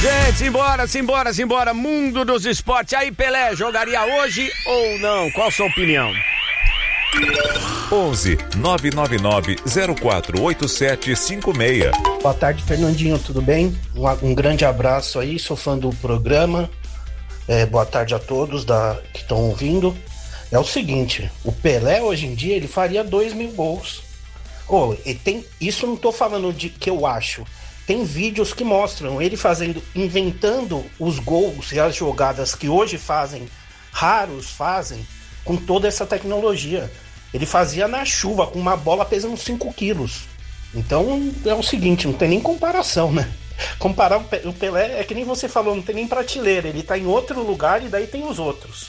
Gente, simbora, mundo dos esportes. Aí, Pelé, jogaria hoje ou não? Qual a sua opinião? 11 999 048756. Boa tarde, Fernandinho, tudo bem? Um grande abraço aí, sou fã do programa. Boa tarde a todos que estão ouvindo. É o seguinte, o Pelé hoje em dia ele faria 2.000 gols. Isso não tô falando de que eu acho. Tem vídeos que mostram ele inventando os gols e as jogadas que hoje raros fazem, com toda essa tecnologia. Ele fazia na chuva, com uma bola pesando 5 quilos. Então é o seguinte, não tem nem comparação, né? Comparar o Pelé é que nem você falou, não tem nem prateleira. Ele tá em outro lugar e daí tem os outros.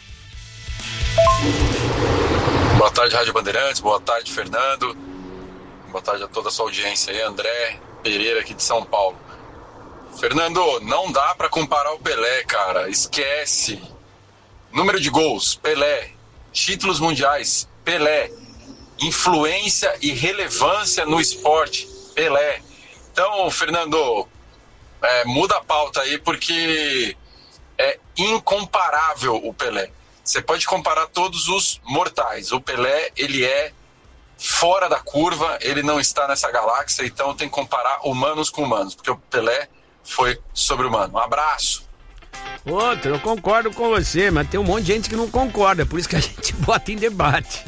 Boa tarde, Rádio Bandeirantes. Boa tarde, Fernando. Boa tarde a toda a sua audiência aí, André Pereira aqui de São Paulo. Fernando, não dá pra comparar o Pelé, cara. Esquece. Número de gols, Pelé. Títulos mundiais, Pelé. Influência e relevância no esporte, Pelé. Então, Fernando, muda a pauta aí, porque é incomparável o Pelé. Você pode comparar todos os mortais. O Pelé, ele é fora da curva, ele não está nessa galáxia, então tem que comparar humanos com humanos, porque o Pelé foi sobre-humano. Um abraço. Eu concordo com você, mas tem um monte de gente que não concorda, por isso que a gente bota em debate.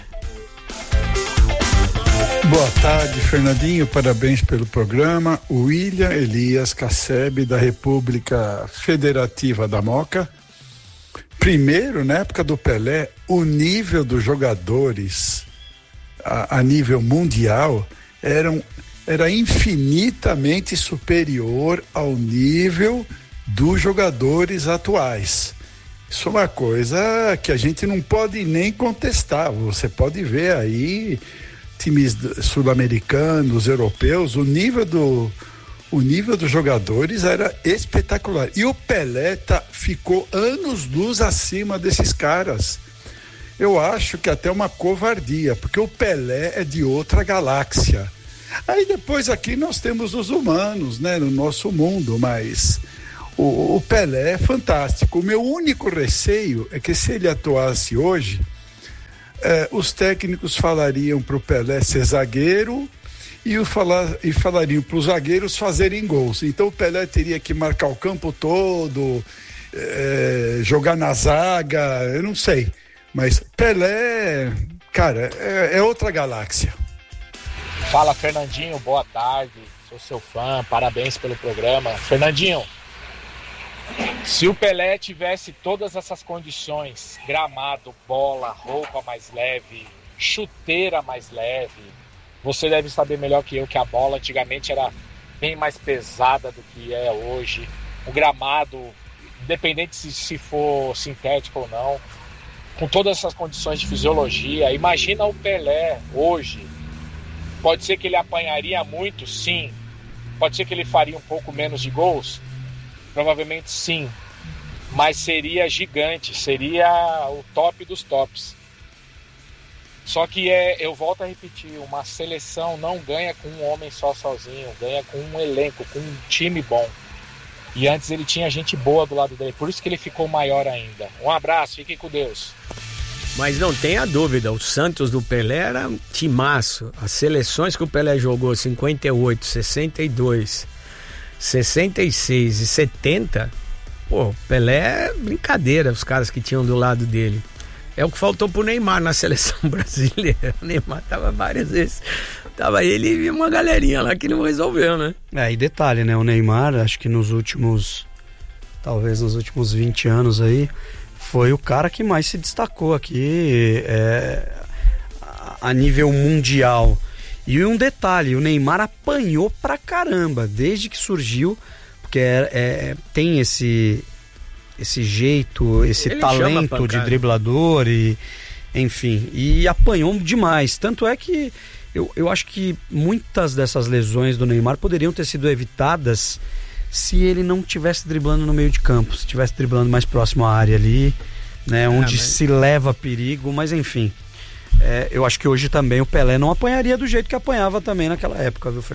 Boa tarde, Fernandinho, parabéns pelo programa. William Elias Cassebe, da República Federativa da Moca. Primeiro, na época do Pelé, o nível dos jogadores a nível mundial era infinitamente superior ao nível dos jogadores atuais. Isso é uma coisa que a gente não pode nem contestar. Você pode ver aí times sul-americanos, europeus, o nível dos jogadores era espetacular. E o Pelé ficou anos-luz acima desses caras. Eu acho que até uma covardia, porque o Pelé é de outra galáxia. Aí depois aqui nós temos os humanos, né, no nosso mundo, mas o Pelé é fantástico. O meu único receio é que se ele atuasse hoje, os técnicos falariam para o Pelé ser zagueiro e falariam para os zagueiros fazerem gols. Então o Pelé teria que marcar o campo todo, jogar na zaga, eu não sei. Mas Pelé, cara, é outra galáxia. Fala, Fernandinho, boa tarde, sou seu fã, parabéns pelo programa. Fernandinho, se o Pelé tivesse todas essas condições, gramado, bola, roupa mais leve, chuteira mais leve, você deve saber melhor que eu que a bola antigamente era bem mais pesada do que é hoje. O gramado, independente se for sintético ou não, com todas essas condições de fisiologia, imagina o Pelé hoje. Pode ser que ele apanharia muito, sim. Pode ser que ele faria um pouco menos de gols? Provavelmente sim. Mas seria gigante, seria o top dos tops. Só que eu volto a repetir, uma seleção não ganha com um homem só sozinho, ganha com um elenco, com um time bom. E antes ele tinha gente boa do lado dele, por isso que ele ficou maior ainda. Um abraço, fiquem com Deus. Mas não tenha dúvida, o Santos do Pelé era timaço. As seleções que o Pelé jogou, 58, 62, 66 e 70, pô, Pelé é brincadeira, os caras que tinham do lado dele. É o que faltou pro Neymar na seleção brasileira. O Neymar tava várias vezes. Tava ele e uma galerinha lá que não resolveu, né? E detalhe, né? O Neymar, acho que talvez nos últimos 20 anos aí, foi o cara que mais se destacou aqui a nível mundial. E um detalhe, o Neymar apanhou pra caramba desde que surgiu, porque tem esse jeito, esse ele talento de driblador e enfim, e apanhou demais. Tanto é que eu acho que muitas dessas lesões do Neymar poderiam ter sido evitadas se ele não estivesse driblando no meio de campo, se estivesse driblando mais próximo à área ali, né, onde se leva perigo, mas enfim. Eu acho que hoje também o Pelé não apanharia do jeito que apanhava também naquela época, viu, Fernando?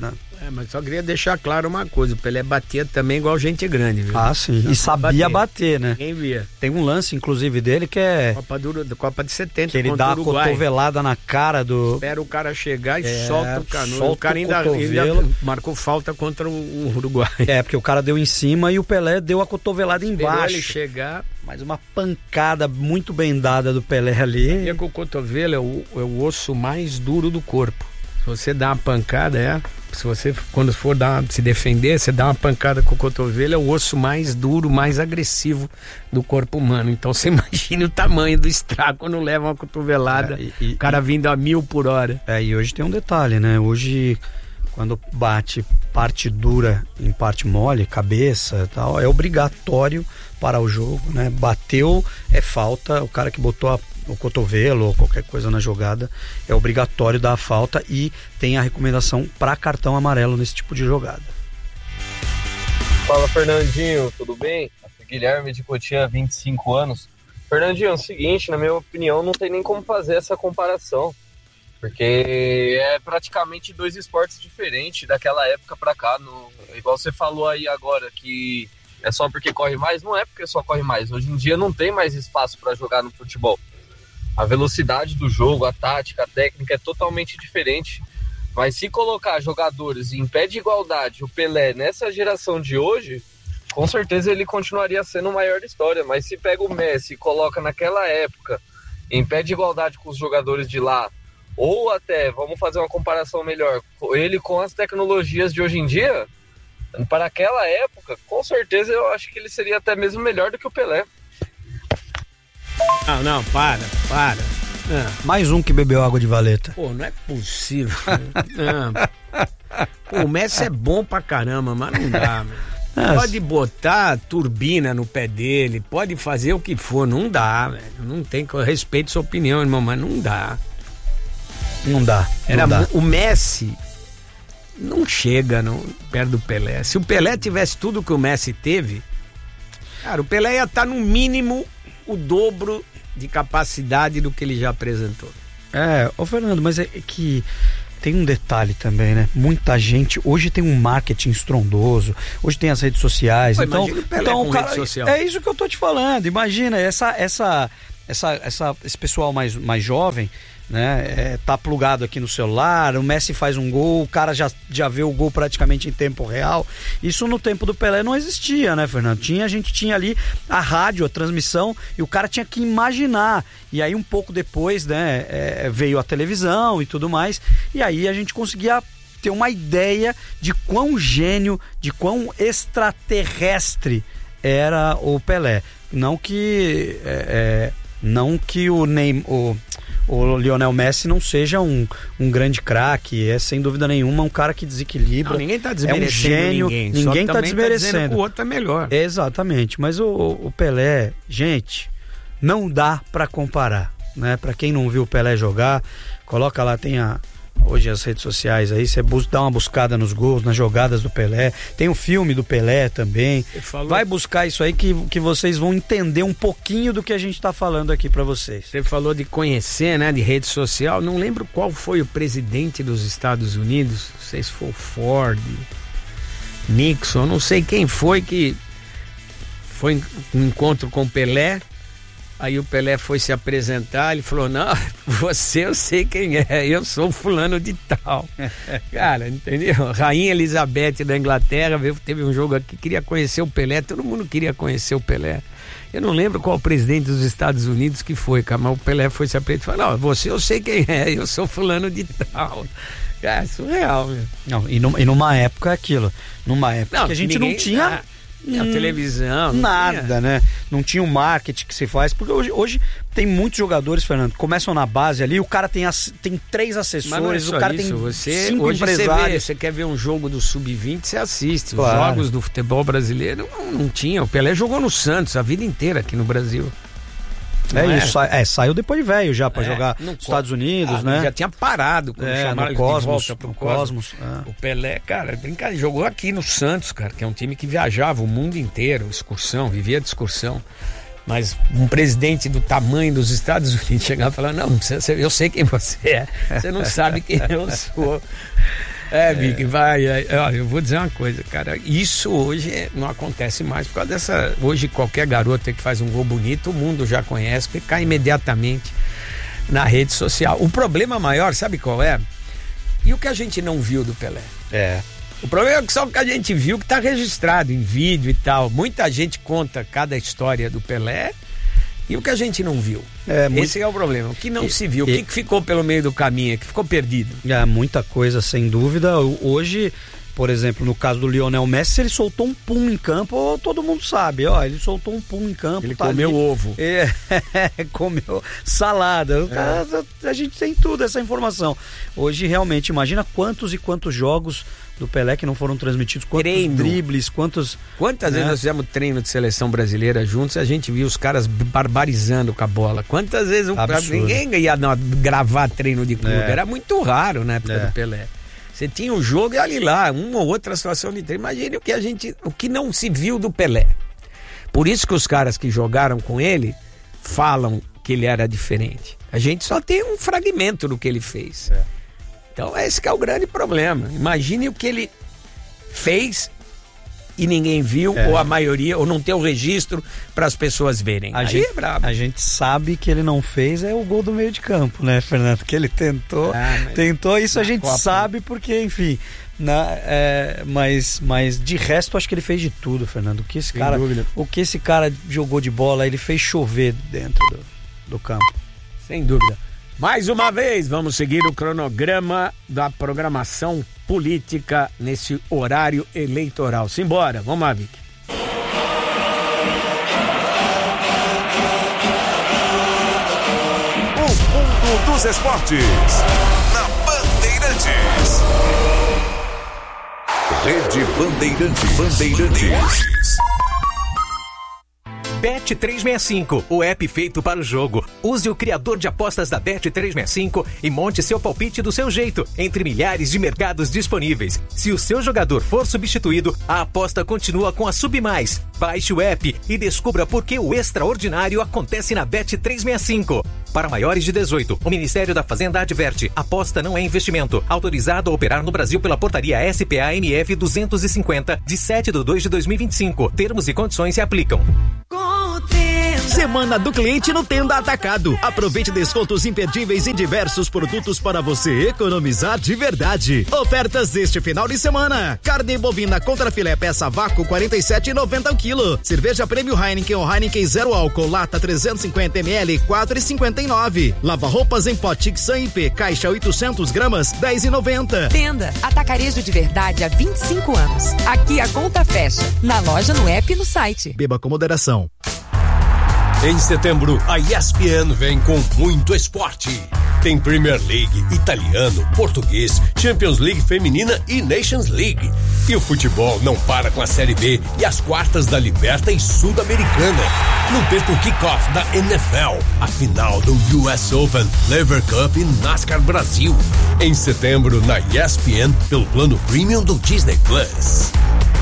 Mas só queria deixar claro uma coisa, o Pelé batia também igual gente grande, viu? Ah, sim, e sabia bater, né? Quem via? Tem um lance, inclusive, dele que é... Copa de 70, que ele dá a cotovelada na cara do... Espera o cara chegar e solta o canudo. Solta o cara ainda marcou falta contra o Uruguai. Porque o cara deu em cima e o Pelé deu a cotovelada embaixo. Ele chegar... Mas uma pancada muito bem dada do Pelé ali. E que o cotovelo é o osso mais duro do corpo. Se você dá uma pancada, se você, quando for se defender, você dá uma pancada com o cotovelo, é o osso mais duro, mais agressivo do corpo humano. Então você imagina o tamanho do estrago quando leva uma cotovelada, o cara vindo a 1000 por hora. E hoje tem um detalhe, né? Hoje, quando bate parte dura em parte mole, cabeça e tal, é obrigatório parar o jogo, né? Bateu, é falta, o cara que botou o cotovelo ou qualquer coisa na jogada, é obrigatório dar a falta e tem a recomendação para cartão amarelo nesse tipo de jogada. Fala, Fernandinho, tudo bem? Aqui é Guilherme de Cotia, 25 anos. Fernandinho, é o seguinte, na minha opinião, não tem nem como fazer essa comparação, porque é praticamente 2 esportes diferentes daquela época para cá. Igual você falou aí agora, que é só porque corre mais, não é porque só corre mais. Hoje em dia não tem mais espaço para jogar no futebol. A velocidade do jogo, a tática, a técnica é totalmente diferente. Mas se colocar jogadores em pé de igualdade, o Pelé, nessa geração de hoje, com certeza ele continuaria sendo o maior da história. Mas se pega o Messi e coloca naquela época em pé de igualdade com os jogadores de lá, ou até, vamos fazer uma comparação melhor, ele com as tecnologias de hoje em dia, para aquela época, com certeza eu acho que ele seria até mesmo melhor do que o Pelé. Não, para. Mais um que bebeu água de valeta. Pô, não é possível. Pô, o Messi é bom pra caramba, mas não dá, meu. Pode botar turbina no pé dele, pode fazer o que for, não dá, velho. Não tem, eu respeito sua opinião, irmão, mas não dá. Não dá. O Messi não chega perto do Pelé. Se o Pelé tivesse tudo que o Messi teve, cara, o Pelé ia estar no mínimo o dobro de capacidade do que ele já apresentou. Ô Fernando, mas é que tem um detalhe também, né? Muita gente, hoje tem um marketing estrondoso, hoje tem as redes sociais, então imagina o Pelé com rede social. É isso que eu tô te falando, imagina, esse pessoal mais jovem, né? Tá plugado aqui no celular, o Messi faz um gol, o cara já vê o gol praticamente em tempo real. Isso no tempo do Pelé não existia, né, Fernando? A gente tinha ali a rádio, a transmissão, e o cara tinha que imaginar. E aí um pouco depois, né, veio a televisão e tudo mais, e aí a gente conseguia ter uma ideia de quão gênio, de quão extraterrestre era o Pelé. Não que o Lionel Messi não seja um grande craque, é sem dúvida nenhuma um cara que desequilibra. Ninguém está desmerecendo, é um gênio, ninguém está desmerecendo. Que o outro é melhor. Exatamente, mas o Pelé, gente, não dá para comparar, né? Para quem não viu o Pelé jogar, coloca lá, tem hoje as redes sociais aí, você dá uma buscada nos gols, nas jogadas do Pelé, tem o filme do Pelé também, vai buscar isso aí que vocês vão entender um pouquinho do que a gente tá falando aqui para vocês. Você falou de conhecer, né, de rede social, não lembro qual foi o presidente dos Estados Unidos, não sei se foi o Ford, Nixon, não sei quem foi que foi um encontro com o Pelé. Aí o Pelé foi se apresentar, ele falou, não, você eu sei quem é, eu sou fulano de tal. Cara, entendeu? Rainha Elizabeth da Inglaterra teve um jogo aqui, queria conhecer o Pelé, todo mundo queria conhecer o Pelé. Eu não lembro qual presidente dos Estados Unidos que foi, cara, mas o Pelé foi se apresentar e falou, não, você eu sei quem é, eu sou fulano de tal. Cara, surreal, meu. Não, e numa época aquilo, que a gente não tinha... A televisão, nada, né? Não tinha o marketing que se faz, porque hoje tem muitos jogadores, Fernando, começam na base ali, o cara tem 3 assessores, o cara tem 5 empresários. Você quer ver um jogo do Sub-20, você assiste. Claro. Os jogos do futebol brasileiro não tinha. O Pelé jogou no Santos a vida inteira aqui no Brasil. Isso, saiu depois de velho já pra jogar nos Estados Unidos, né? Já tinha parado quando chamaram ele de volta pro Cosmos. O Pelé, cara, jogou aqui no Santos, cara, que é um time que viajava o mundo inteiro, excursão, vivia de excursão. Mas um presidente do tamanho dos Estados Unidos chegava e falava, não, eu sei quem você é, você não sabe quem eu sou. Vicky, vai. Eu vou dizer uma coisa, cara. Isso hoje não acontece mais por causa dessa. Hoje qualquer garota que faz um gol bonito, o mundo já conhece, porque cai imediatamente na rede social. O problema maior, sabe qual é? E o que a gente não viu do Pelé? O problema é que só o que a gente viu que tá registrado em vídeo e tal. Muita gente conta cada história do Pelé. E o que a gente não viu? Esse é o problema. O que não se viu? O que ficou pelo meio do caminho? O que ficou perdido? Muita coisa, sem dúvida. Hoje, por exemplo, no caso do Lionel Messi, ele soltou um pum em campo, todo mundo sabe. Ele soltou um pum em campo. Ele comeu ovo. Comeu salada. A gente tem tudo essa informação. Hoje, realmente, imagina quantos e quantos jogos do Pelé que não foram transmitidos, quantos dribles, quantas vezes nós fizemos treino de seleção brasileira juntos e a gente viu os caras barbarizando com a bola. Quantas vezes ninguém ia gravar treino de clube, era muito raro na época do Pelé. Você tinha o jogo e ali lá, uma ou outra situação de treino. Imagine o que não se viu do Pelé. Por isso que os caras que jogaram com ele falam que ele era diferente. A gente só tem um fragmento do que ele fez. Então esse que é o grande problema. Imagine o que ele fez e ninguém viu, ou a maioria, ou não tem o registro para as pessoas verem. A gente sabe que ele não fez o gol do meio de campo, né, Fernando? Que ele tentou, isso a gente Copa sabe porque, enfim, mas de resto acho que ele fez de tudo, Fernando. O que esse cara jogou de bola, ele fez chover dentro do campo. Sem dúvida. Mais uma vez, vamos seguir o cronograma da programação política nesse horário eleitoral. Simbora, vamos lá, Vicky. O mundo dos esportes, na Bandeirantes. Rede Bandeirantes. Bet365, o app feito para o jogo. Use o criador de apostas da Bet365 e monte seu palpite do seu jeito, entre milhares de mercados disponíveis. Se o seu jogador for substituído, a aposta continua com a Submais. Baixe o app e descubra por que o extraordinário acontece na Bet365. Para maiores de 18, o Ministério da Fazenda adverte: aposta não é investimento. Autorizado a operar no Brasil pela portaria SPA-MF 250, de 7/2/2025. Termos e condições se aplicam. Semana do Cliente no Tenda Atacado. Aproveite descontos imperdíveis em diversos produtos para você economizar de verdade. Ofertas deste final de semana: carne bovina contra filé peça vácuo 47,90 o quilo. Cerveja Prêmio Heineken ou Heineken Zero Álcool lata 350 ml 4,59. Lava roupas em pó Tixan IP caixa 800 gramas 10,90. Tenda Atacarejo de verdade há 25 anos. Aqui a conta fecha. Na loja, no app e no site. Beba com moderação. Em setembro, a ESPN vem com muito esporte. Tem Premier League, italiano, português, Champions League feminina e Nations League. E o futebol não para com a Série B e as quartas da Liberta e Sul-Americana. Não perca o kickoff da NFL, a final do US Open, Lever Cup e NASCAR Brasil. Em setembro, na ESPN, pelo plano Premium do Disney Plus.